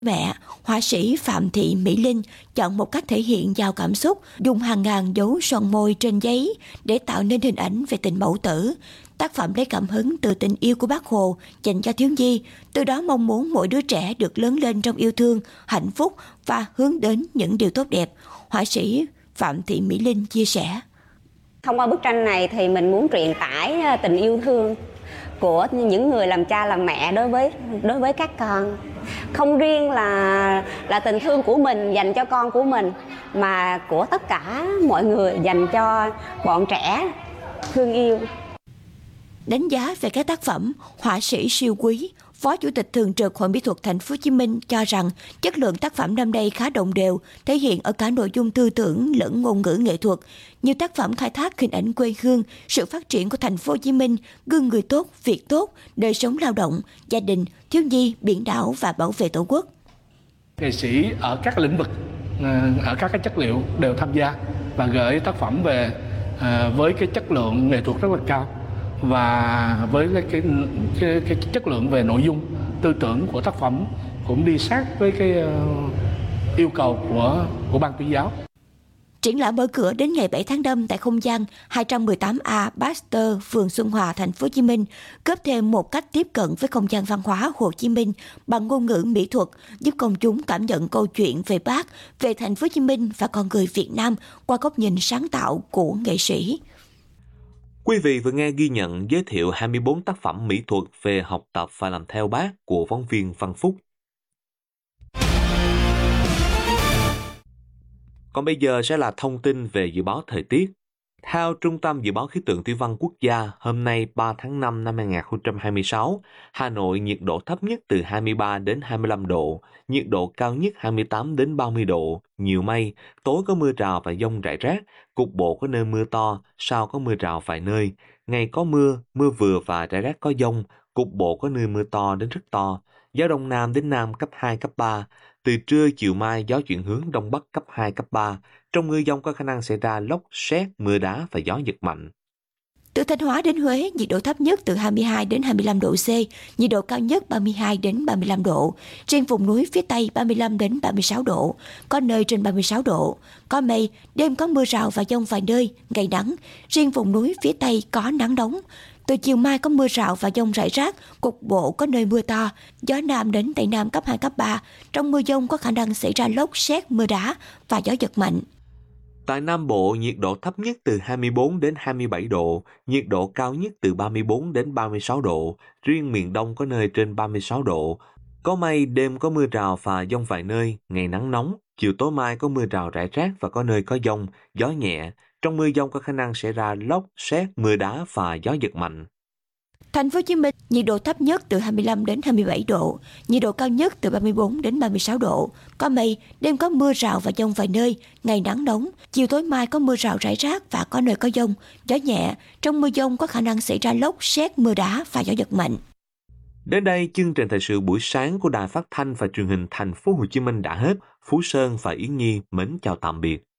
Mẹ, họa sĩ Phạm Thị Mỹ Linh chọn một cách thể hiện giàu cảm xúc, dùng hàng ngàn dấu son môi trên giấy để tạo nên hình ảnh về tình mẫu tử. Tác phẩm lấy cảm hứng từ tình yêu của Bác Hồ dành cho thiếu nhi, từ đó mong muốn mỗi đứa trẻ được lớn lên trong yêu thương, hạnh phúc và hướng đến những điều tốt đẹp. Họa sĩ Phạm Thị Mỹ Linh chia sẻ. Thông qua bức tranh này thì mình muốn truyền tải tình yêu thương của những người làm cha làm mẹ đối với các con. Không riêng là tình thương của mình dành cho con của mình, mà của tất cả mọi người dành cho bọn trẻ thương yêu. Đánh giá về các tác phẩm, họa sĩ Siêu Quý, Phó Chủ tịch Thường trực Hội Mỹ thuật Thành phố Hồ Chí Minh cho rằng chất lượng tác phẩm năm nay khá đồng đều, thể hiện ở cả nội dung tư tưởng lẫn ngôn ngữ nghệ thuật. Nhiều tác phẩm khai thác hình ảnh quê hương, sự phát triển của Thành phố Hồ Chí Minh, gương người tốt, việc tốt, đời sống lao động, gia đình, thiếu nhi, biển đảo và bảo vệ Tổ quốc. Nghệ sĩ ở các lĩnh vực, ở các cái chất liệu đều tham gia và gửi tác phẩm về với cái chất lượng nghệ thuật rất là cao, và với cái chất lượng về nội dung tư tưởng của tác phẩm cũng đi sát với cái yêu cầu của ban tuyên giáo. Triển lãm mở cửa đến ngày 7 tháng 5 tại không gian 218A Baxter, phường Xuân Hòa, Thành phố Hồ Chí Minh, góp thêm một cách tiếp cận với không gian văn hóa Hồ Chí Minh bằng ngôn ngữ mỹ thuật, giúp công chúng cảm nhận câu chuyện về Bác, về Thành phố Hồ Chí Minh và con người Việt Nam qua góc nhìn sáng tạo của nghệ sĩ. Quý vị vừa nghe ghi nhận giới thiệu 24 tác phẩm mỹ thuật về học tập và làm theo Bác của phóng viên Văn Phúc. Còn bây giờ sẽ là thông tin về dự báo thời tiết. Theo Trung tâm Dự báo Khí tượng Thủy văn Quốc gia, hôm nay 3 tháng 5 năm 2026, Hà Nội nhiệt độ thấp nhất từ 23 đến 25 độ, nhiệt độ cao nhất 28 đến 30 độ, nhiều mây, tối có mưa rào và dông rải rác, cục bộ có nơi mưa to, sau có mưa rào vài nơi, ngày có mưa, mưa vừa và rải rác có dông, cục bộ có nơi mưa to đến rất to, gió đông nam đến nam cấp 2, cấp 3. Từ trưa chiều mai gió chuyển hướng đông bắc cấp 2, cấp 3. Trong mưa dông có khả năng xảy ra lốc, sét, mưa đá và gió giật mạnh. Từ Thanh Hóa đến Huế, nhiệt độ thấp nhất từ 22 đến 25 độ C, nhiệt độ cao nhất 32 đến 35 độ. Riêng vùng núi phía Tây 35 đến 36 độ, có nơi trên 36 độ. Có mây, đêm có mưa rào và dông vài nơi, ngày nắng. Riêng vùng núi phía Tây có nắng nóng. Từ chiều mai có mưa rào và dông rải rác, cục bộ có nơi mưa to, gió nam đến tây nam cấp 2, cấp 3. Trong mưa dông có khả năng xảy ra lốc, sét, mưa đá và gió giật mạnh. Tại Nam Bộ, nhiệt độ thấp nhất từ 24 đến 27 độ, nhiệt độ cao nhất từ 34 đến 36 độ, riêng miền Đông có nơi trên 36 độ. Có mây, đêm có mưa rào và dông vài nơi, ngày nắng nóng, chiều tối mai có mưa rào rải rác và có nơi có dông, gió nhẹ. Trong mưa dông có khả năng xảy ra lốc, sét, mưa đá và gió giật mạnh. Thành phố Hồ Chí Minh, nhiệt độ thấp nhất từ 25 đến 27 độ, nhiệt độ cao nhất từ 34 đến 36 độ. Có mây, đêm có mưa rào và dông vài nơi, ngày nắng nóng, chiều tối mai có mưa rào rải rác và có nơi có dông, gió nhẹ. Trong mưa dông có khả năng xảy ra lốc, sét, mưa đá và gió giật mạnh. Đến đây, chương trình thời sự buổi sáng của Đài Phát thanh và Truyền hình Thành phố Hồ Chí Minh đã hết. Phú Sơn và Yến Nhi mến chào tạm biệt.